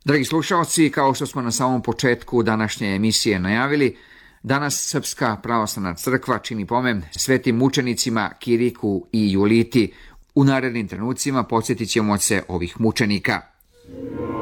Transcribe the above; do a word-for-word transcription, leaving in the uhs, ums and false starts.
Dragi slušalci, kao što smo na samom početku današnje emisije najavili, danas Srpska pravoslavna crkva čini pomen svetim mučenicima Kiriku i Juliti. U narednim trenucima podsjetit ćemo se ovih mučenika.